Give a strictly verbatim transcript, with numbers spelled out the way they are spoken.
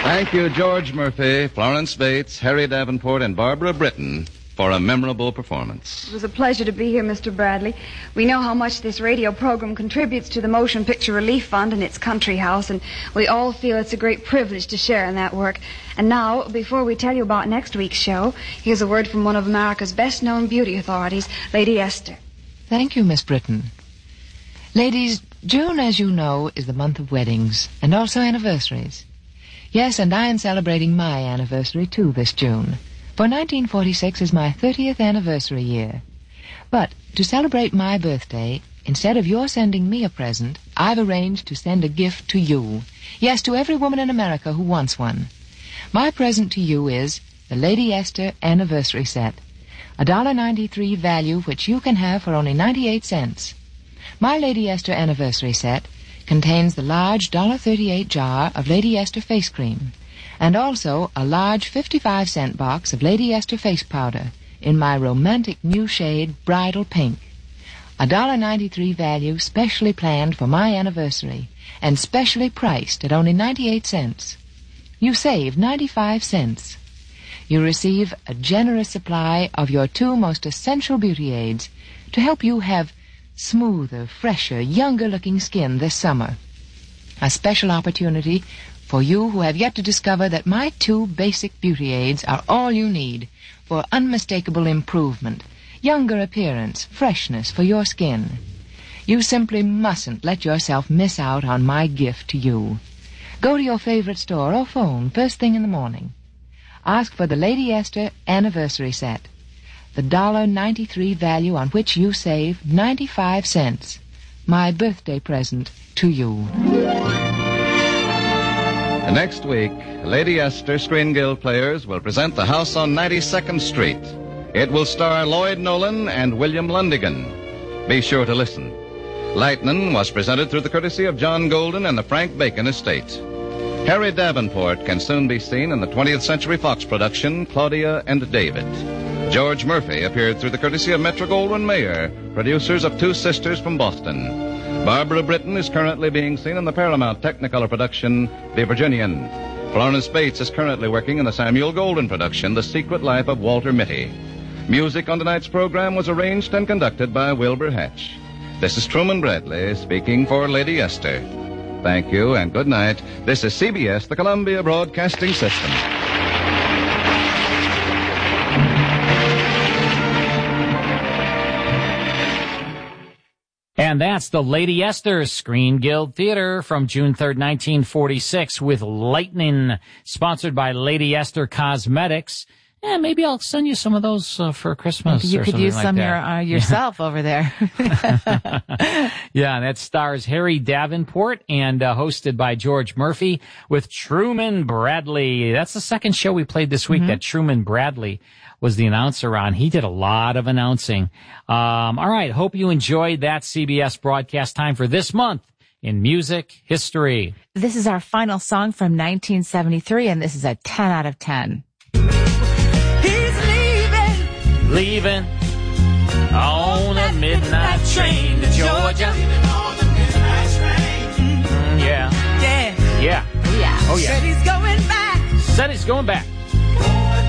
Thank you, George Murphy, Florence Bates, Harry Davenport, and Barbara Britton for a memorable performance. It was a pleasure to be here, Mister Bradley. We know how much this radio program contributes to the Motion Picture Relief Fund and its country house, and we all feel it's a great privilege to share in that work. And now, before we tell you about next week's show, here's a word from one of America's best-known beauty authorities, Lady Esther. Thank you, Miss Britton. Ladies, June, as you know, is the month of weddings and also anniversaries. Yes, and I am celebrating my anniversary, too, this June. For nineteen forty-six is my thirtieth anniversary year. But to celebrate my birthday, instead of your sending me a present, I've arranged to send a gift to you. Yes, to every woman in America who wants one. My present to you is the Lady Esther Anniversary Set, a one dollar ninety-three value which you can have for only ninety-eight cents. My Lady Esther Anniversary Set contains the large one dollar thirty-eight jar of Lady Esther face cream, and also a large fifty-five cent box of Lady Esther face powder in my romantic new shade, Bridal Pink. A one dollar ninety-three value specially planned for my anniversary and specially priced at only ninety-eight cents. You save ninety-five cents. You receive a generous supply of your two most essential beauty aids to help you have smoother, fresher, younger-looking skin this summer. A special opportunity for you who have yet to discover that my two basic beauty aids are all you need for unmistakable improvement, younger appearance, freshness for your skin. You simply mustn't let yourself miss out on my gift to you. Go to your favorite store or phone first thing in the morning. Ask for the Lady Esther Anniversary Set, the one dollar ninety-three value on which you save ninety-five cents. My birthday present to you. Next week, Lady Esther Screen Guild players will present The House on ninety-second Street. It will star Lloyd Nolan and William Lundigan. Be sure to listen. Lightnin' was presented through the courtesy of John Golden and the Frank Bacon Estate. Harry Davenport can soon be seen in the twentieth Century Fox production, Claudia and David. George Murphy appeared through the courtesy of Metro-Goldwyn-Mayer, producers of Two Sisters from Boston. Barbara Britton is currently being seen in the Paramount Technicolor production, The Virginian. Florence Bates is currently working in the Samuel Golden production, The Secret Life of Walter Mitty. Music on tonight's program was arranged and conducted by Wilbur Hatch. This is Truman Bradley speaking for Lady Esther. Thank you and good night. This is C B S, the Columbia Broadcasting System. And that's the Lady Esther Screen Guild Theater from June third, nineteen forty-six with Lightnin', sponsored by Lady Esther Cosmetics. Yeah, maybe I'll send you some of those uh, for Christmas. Maybe you or could use like some that. your, uh, yourself over there. Yeah, and that stars Harry Davenport and uh, hosted by George Murphy with Truman Bradley. That's the second show we played this week mm-hmm. that Truman Bradley was the announcer on. He did a lot of announcing. Um, all right, hope you enjoyed that C B S broadcast time for this month in music history. This is our final song from nineteen seventy-three, and this is a ten out of ten. Leaving on a midnight train to Georgia. Mm, yeah. Yeah. Yeah. Yeah. Oh, yeah. Said he's going back. Said he's going back.